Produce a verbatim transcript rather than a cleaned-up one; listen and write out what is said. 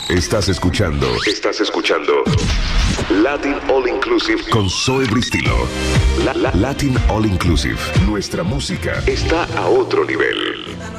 Estás escuchando. Estás escuchando. Latin All Inclusive con Zoe Bristilo. La, la, Latin All Inclusive. Nuestra música está a otro nivel.